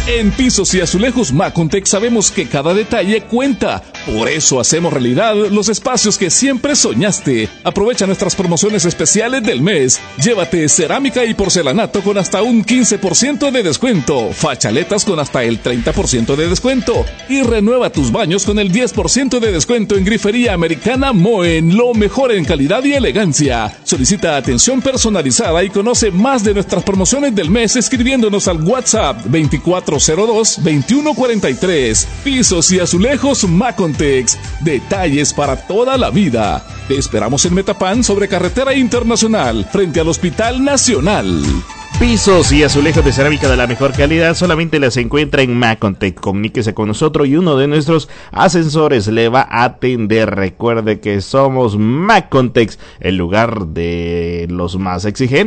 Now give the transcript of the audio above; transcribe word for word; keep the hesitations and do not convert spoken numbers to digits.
En Pisos y Azulejos Macontec sabemos que cada detalle cuenta. Por eso hacemos realidad los espacios que siempre soñaste. Aprovecha nuestras promociones especiales del mes. Llévate cerámica y porcelanato con hasta un quince por ciento de descuento. Fachaletas con hasta el treinta por ciento de descuento. Y renueva tus baños con el diez por ciento de descuento en Grifería Americana Moen. Lo mejor en calidad y elegancia. Solicita atención personalizada y conoce más de nuestras promociones del mes escribiéndonos al WhatsApp veinticuatro cero dos, veintiuno cuarenta y tres. Pisos y Azulejos Macontex. Detalles para toda la vida. Te esperamos en Metapan sobre Carretera Internacional, frente al Hospital Nacional. Pisos y azulejos de cerámica de la mejor calidad solamente las encuentra en Macontec. Comuníquese con nosotros y uno de nuestros asesores le va a atender. Recuerde que somos Macontec, el lugar de los más exigentes.